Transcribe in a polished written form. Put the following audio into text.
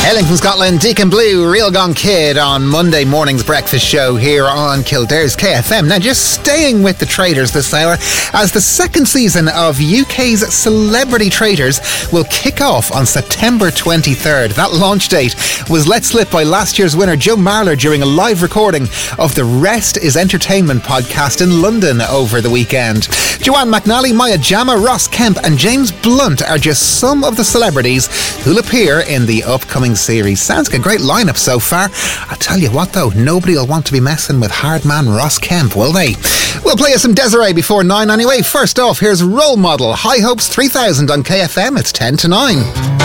Hailing from Scotland, Deacon Blue, Real Gone Kid on Monday morning's breakfast show here on Kildare's KFM. Now, just staying with the Traitors this hour, as the second season of UK's Celebrity Traitors will kick off on September 23rd. That launch date was let slip by last year's winner Joe Marler during a live recording of the Rest is Entertainment podcast in London over the weekend. Joanne McNally, Maya Jama, Ross Kemp and James Blunt are just some of the celebrities who'll appear in the upcoming series. Sounds like a great lineup so far. I tell you what though, nobody will want to be messing with hard man Ross Kemp, will they? We'll play you some Desiree before 9 anyway. First off, here's Role Model, High Hopes 3000 on KFM. It's 10 to 9.